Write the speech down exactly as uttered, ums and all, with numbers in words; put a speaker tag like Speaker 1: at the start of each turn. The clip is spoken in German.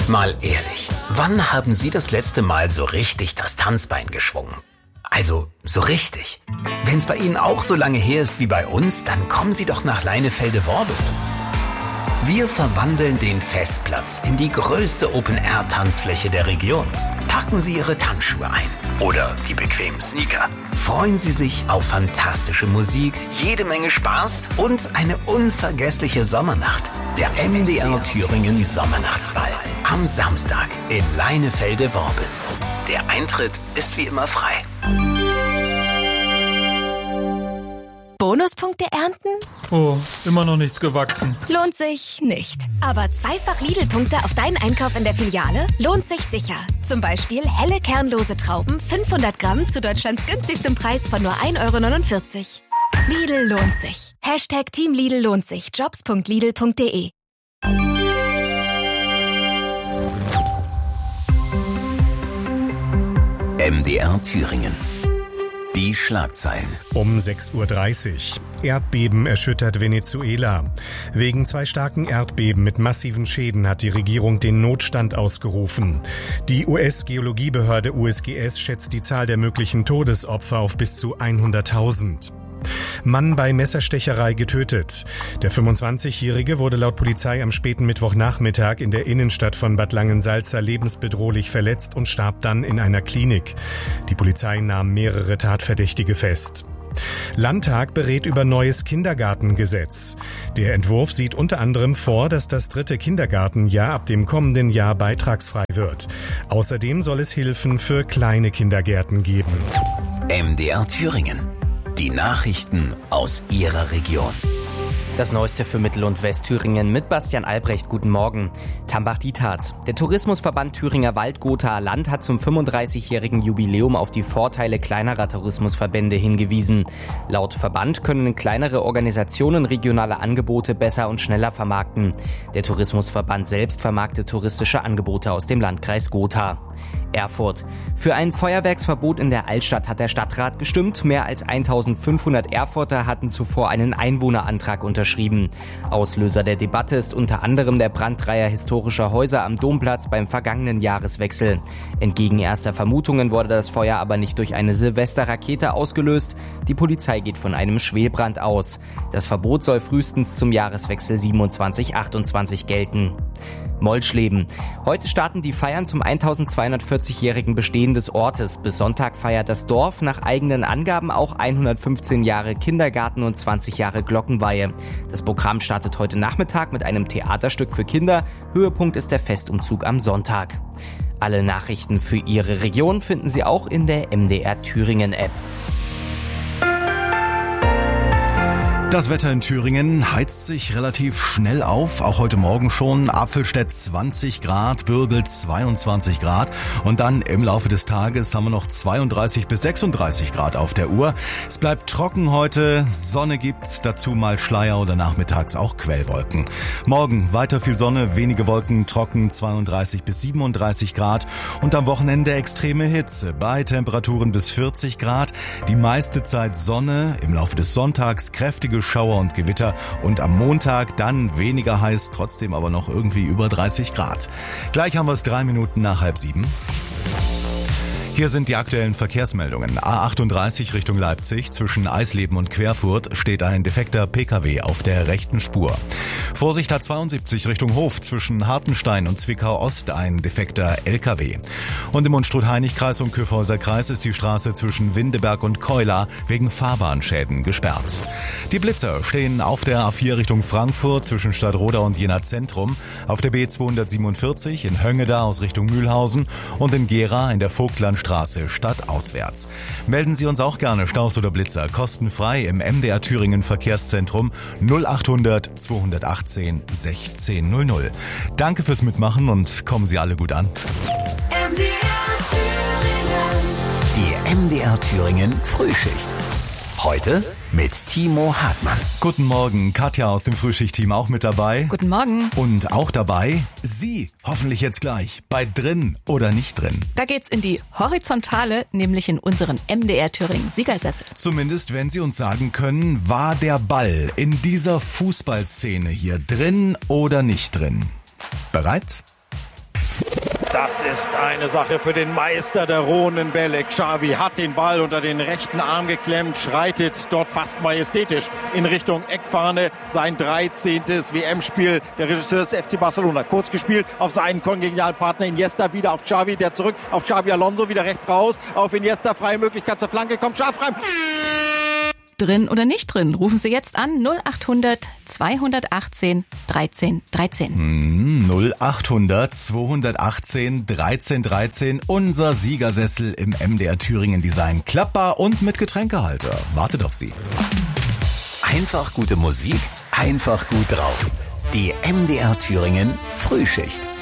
Speaker 1: Mal ehrlich, wann haben Sie das letzte Mal so richtig das Tanzbein geschwungen? Also, so richtig. Wenn es bei Ihnen auch so lange her ist wie bei uns, dann kommen Sie doch nach Leinefelde-Worbis. Wir verwandeln den Festplatz in die größte Open-Air-Tanzfläche der Region. Packen Sie Ihre Tanzschuhe ein oder die bequemen Sneaker. Freuen Sie sich auf fantastische Musik, jede Menge Spaß und eine unvergessliche Sommernacht. Der M D R Thüringen Sommernachtsball am Samstag in Leinefelde-Worbis. Der Eintritt ist wie immer frei.
Speaker 2: Bonuspunkte ernten?
Speaker 3: Oh, immer noch nichts gewachsen.
Speaker 2: Lohnt sich nicht. Aber zweifach Lidl-Punkte auf deinen Einkauf in der Filiale lohnt sich sicher. Zum Beispiel helle kernlose Trauben, fünfhundert Gramm zu Deutschlands günstigstem Preis von nur ein Euro neunundvierzig. Lidl lohnt sich. Hashtag Team Lidl lohnt sich. Jobs punkt lidl punkt de.
Speaker 1: M D R Thüringen. Die Schlagzeilen.
Speaker 4: Um sechs Uhr dreißig. Erdbeben erschüttert Venezuela. Wegen zwei starken Erdbeben mit massiven Schäden hat die Regierung den Notstand ausgerufen. Die U S-Geologiebehörde U S G S schätzt die Zahl der möglichen Todesopfer auf bis zu hunderttausend. Mann bei Messerstecherei getötet. Der fünfundzwanzigjährige wurde laut Polizei am späten Mittwochnachmittag in der Innenstadt von Bad Langensalza lebensbedrohlich verletzt und starb dann in einer Klinik. Die Polizei nahm mehrere Tatverdächtige fest. Landtag berät über neues Kindergartengesetz. Der Entwurf sieht unter anderem vor, dass das dritte Kindergartenjahr ab dem kommenden Jahr beitragsfrei wird. Außerdem soll es Hilfen für kleine Kindergärten geben.
Speaker 1: M D R Thüringen. Die Nachrichten aus Ihrer Region.
Speaker 5: Das Neueste für Mittel- und Westthüringen mit Bastian Albrecht. Guten Morgen. Tambach-Dietharz. Der Tourismusverband Thüringer Wald-Gothaer Land hat zum fünfunddreißigjährigen Jubiläum auf die Vorteile kleinerer Tourismusverbände hingewiesen. Laut Verband können kleinere Organisationen regionale Angebote besser und schneller vermarkten. Der Tourismusverband selbst vermarktet touristische Angebote aus dem Landkreis Gotha. Erfurt. Für ein Feuerwerksverbot in der Altstadt hat der Stadtrat gestimmt. Mehr als eintausendfünfhundert Erfurter hatten zuvor einen Einwohnerantrag unterschrieben. Auslöser der Debatte ist unter anderem der Brand dreier historischer Häuser am Domplatz beim vergangenen Jahreswechsel. Entgegen erster Vermutungen wurde das Feuer aber nicht durch eine Silvesterrakete ausgelöst. Die Polizei geht von einem Schwelbrand aus. Das Verbot soll frühestens zum Jahreswechsel siebenundzwanzig achtundzwanzig gelten. Molschleben. Heute starten die Feiern zum eintausendzweihundertvierzigjährigen Bestehen des Ortes. Bis Sonntag feiert das Dorf nach eigenen Angaben auch hundertfünfzehn Jahre Kindergarten und zwanzig Jahre Glockenweihe. Das Programm startet heute Nachmittag mit einem Theaterstück für Kinder. Höhepunkt ist der Festumzug am Sonntag. Alle Nachrichten für Ihre Region finden Sie auch in der M D R Thüringen App.
Speaker 6: Das Wetter in Thüringen heizt sich relativ schnell auf, auch heute Morgen schon. Apfelstedt zwanzig Grad, Bürgel zweiundzwanzig Grad und dann im Laufe des Tages haben wir noch zweiunddreißig bis sechsunddreißig Grad auf der Uhr. Es bleibt trocken heute, Sonne gibt's, dazu mal Schleier oder nachmittags auch Quellwolken. Morgen weiter viel Sonne, wenige Wolken, trocken zweiunddreißig bis siebenunddreißig Grad und am Wochenende extreme Hitze bei Temperaturen bis vierzig Grad. Die meiste Zeit Sonne, im Laufe des Sonntags kräftige Schauer und Gewitter und am Montag dann weniger heiß, trotzdem aber noch irgendwie über dreißig Grad. Gleich haben wir es drei Minuten nach halb sieben. Hier sind die aktuellen Verkehrsmeldungen. A achtunddreißig Richtung Leipzig. Zwischen Eisleben und Querfurt steht ein defekter Pkw auf der rechten Spur. Vorsicht A zweiundsiebzig Richtung Hof. Zwischen Hartenstein und Zwickau Ost ein defekter L K W. Und im Unstrut-Hainich-Kreis und Kyffhäuser-Kreis ist die Straße zwischen Windeberg und Keula wegen Fahrbahnschäden gesperrt. Die Blitzer stehen auf der A vier Richtung Frankfurt zwischen Stadtroda und Jena Zentrum, auf der B zweihundertsiebenundvierzig in Höngeda aus Richtung Mühlhausen und in Gera in der Vogtlandstraße stadtauswärts. Melden Sie uns auch gerne Staus oder Blitzer kostenfrei im M D R Thüringen Verkehrszentrum null achthundert zweihundertachtzehn sechzehn null null. Danke fürs Mitmachen und kommen Sie alle gut an.
Speaker 1: M D R Thüringen. Die M D R Thüringen Frühschicht. Heute mit Timo Hartmann.
Speaker 6: Guten Morgen, Katja aus dem Frühschicht-Team auch mit dabei.
Speaker 7: Guten Morgen.
Speaker 6: Und auch dabei Sie, hoffentlich jetzt gleich, bei Drin oder nicht drin.
Speaker 7: Da geht's in die Horizontale, nämlich in unseren M D R Thüringen Siegersessel.
Speaker 6: Zumindest, wenn Sie uns sagen können, war der Ball in dieser Fußballszene hier drin oder nicht drin? Bereit?
Speaker 8: Das ist eine Sache für den Meister der Rohnenbälle. Xavi hat den Ball unter den rechten Arm geklemmt, schreitet dort fast majestätisch in Richtung Eckfahne. Sein dreizehntes W M-Spiel. Der Regisseur des F C Barcelona. Kurz gespielt auf seinen Kongenialpartner Iniesta. Wieder auf Xavi, der zurück auf Xabi Alonso. Wieder rechts raus auf Iniesta. Freie Möglichkeit zur Flanke. Kommt scharf rein.
Speaker 7: Drin oder nicht drin? Rufen Sie jetzt an null achthundert zweihundertachtzehn dreizehn dreizehn.
Speaker 6: null achthundert zweihundertachtzehn dreizehn dreizehn. Unser Siegersessel im M D R Thüringen Design. Klappbar und mit Getränkehalter. Wartet auf Sie.
Speaker 1: Einfach gute Musik, einfach gut drauf. Die M D R Thüringen Frühschicht.